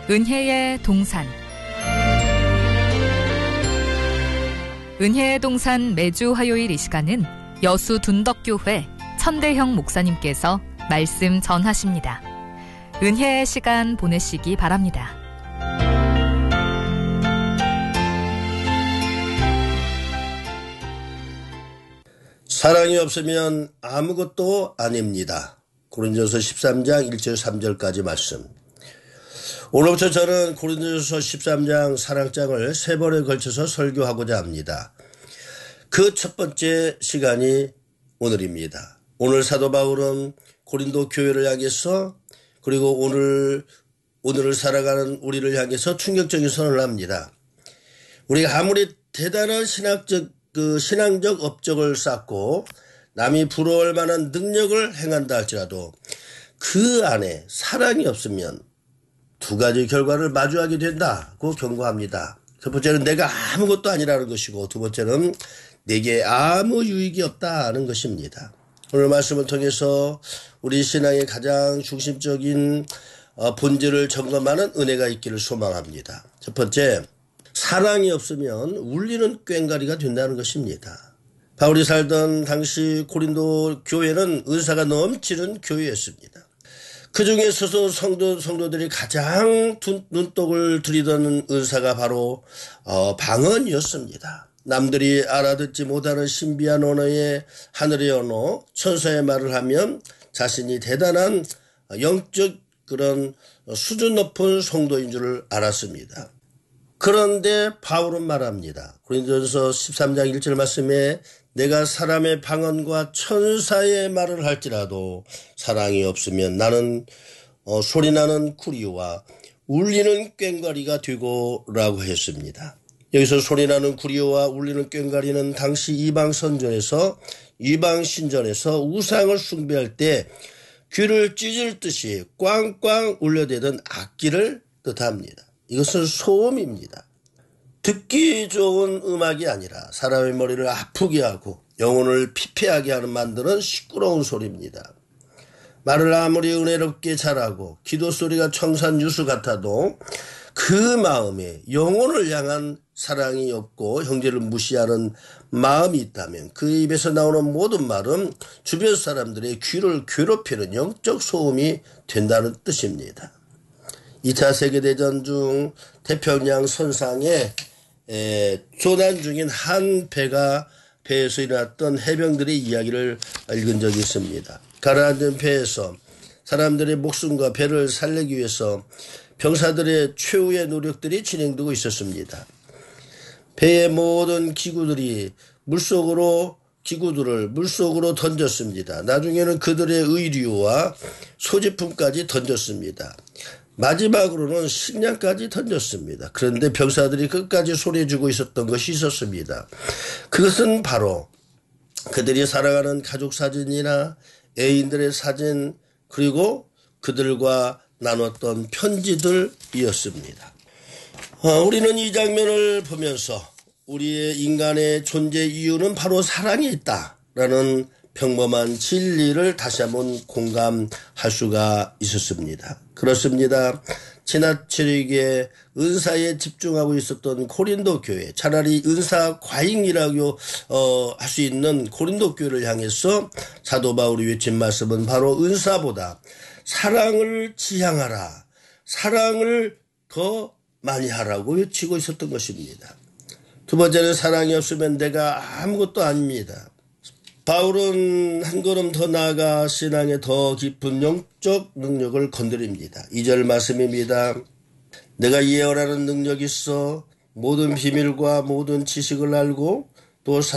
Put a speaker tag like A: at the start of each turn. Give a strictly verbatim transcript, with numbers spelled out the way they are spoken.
A: 은혜의 동산. 은혜의 동산 매주 화요일 이 시간은 여수 둔덕교회 천대형 목사님께서 말씀 전하십니다. 은혜의 시간 보내시기 바랍니다.
B: 사랑이 없으면 아무것도 아닙니다. 고린도서 십삼 장 일 절 삼 절까지 말씀. 오늘부터 저는 고린도서 십삼 장 사랑장을 세 번에 걸쳐서 설교하고자 합니다. 그 첫 번째 시간이 오늘입니다. 오늘 사도 바울은 고린도 교회를 향해서 그리고 오늘, 오늘을 살아가는 우리를 향해서 충격적인 선언을 합니다. 우리가 아무리 대단한 신학적, 그 신앙적 업적을 쌓고 남이 부러워할 만한 능력을 행한다 할지라도 그 안에 사랑이 없으면 두 가지 결과를 마주하게 된다고 경고합니다. 첫 번째는 내가 아무것도 아니라는 것이고 두 번째는 내게 아무 유익이 없다는 것입니다. 오늘 말씀을 통해서 우리 신앙의 가장 중심적인 본질을 점검하는 은혜가 있기를 소망합니다. 첫 번째, 사랑이 없으면 울리는 꽹과리가 된다는 것입니다. 바울이 살던 당시 고린도 교회는 은사가 넘치는 교회였습니다. 그 중에서도 성도, 성도들이 가장 눈독을 들이던 은사가 바로 어, 방언이었습니다. 남들이 알아듣지 못하는 신비한 언어의 하늘의 언어, 천사의 말을 하면 자신이 대단한 영적 그런 수준 높은 성도인 줄 알았습니다. 그런데 바울은 말합니다. 고린도전서 십삼 장 일 절 말씀에 내가 사람의 방언과 천사의 말을 할지라도 사랑이 없으면 나는 어, 소리나는 구리와 울리는 꽹과리가 되고 라고 했습니다. 여기서 소리나는 구리와 울리는 꽹과리는 당시 이방 선전에서 이방 신전에서 우상을 숭배할 때 귀를 찢을 듯이 꽝꽝 울려대던 악기를 뜻합니다. 이것은 소음입니다. 듣기 좋은 음악이 아니라 사람의 머리를 아프게 하고 영혼을 피폐하게 하는 만드는 시끄러운 소리입니다. 말을 아무리 은혜롭게 잘하고 기도 소리가 청산유수 같아도 그 마음에 영혼을 향한 사랑이 없고 형제를 무시하는 마음이 있다면 그 입에서 나오는 모든 말은 주변 사람들의 귀를 괴롭히는 영적 소음이 된다는 뜻입니다. 이 차 세계대전 중 태평양 선상에 에, 조난 중인 한 배가 배에서 일어났던 해병들의 이야기를 읽은 적이 있습니다. 가라앉은 배에서 사람들의 목숨과 배를 살리기 위해서 병사들의 최후의 노력들이 진행되고 있었습니다. 배의 모든 기구들이 물속으로 기구들을 물속으로 던졌습니다. 나중에는 그들의 의류와 소지품까지 던졌습니다. 마지막으로는 식량까지 던졌습니다. 그런데 병사들이 끝까지 소리해주고 있었던 것이 있었습니다. 그것은 바로 그들이 살아가는 가족 사진이나 애인들의 사진 그리고 그들과 나눴던 편지들이었습니다. 어, 우리는 이 장면을 보면서 우리의 인간의 존재 이유는 바로 사랑이 있다라는 평범한 진리를 다시 한번 공감할 수가 있었습니다. 그렇습니다. 지나치게 은사에 집중하고 있었던 고린도 교회, 차라리 은사 과잉이라고 어, 할 수 있는 고린도 교회를 향해서 사도 바울이 외친 말씀은 바로 은사보다 사랑을 지향하라, 사랑을 더 많이 하라고 외치고 있었던 것입니다. 두 번째는 사랑이 없으면 내가 아무것도 아닙니다. 바울은 한 걸음 더 나아가 신앙의 더 깊은 영적 능력을 건드립니다. 이 절 말씀입니다. 내가 예언하는 능력이 있어 모든 비밀과 모든 지식을 알고 또